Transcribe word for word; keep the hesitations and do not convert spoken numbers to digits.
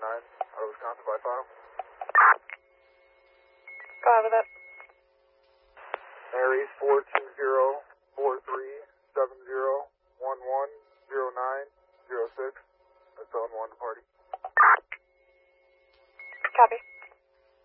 nine, out of Wisconsin by five. Five with that. Aries four two zero four three seven zero one one zero nine zero six. That's on one to party.